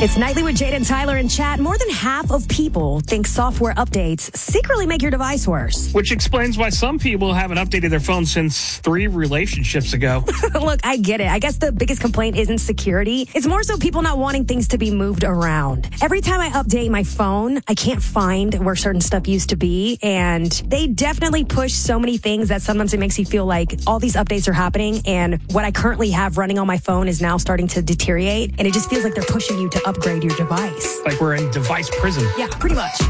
It's Nightly with Jade and Tyler in chat. More than half of people think software updates secretly make your device worse. Which explains why some people haven't updated their phone since 3 relationships ago. Look, I get it. I guess the biggest complaint isn't security. It's more so people not wanting things to be moved around. Every time I update my phone, I can't find where certain stuff used to be. And they definitely push so many things that sometimes it makes you feel like all these updates are happening and what I currently have running on my phone is now starting to deteriorate. And it just feels like they're pushing you to upgrade your device. Like we're in device prison. Yeah, pretty much.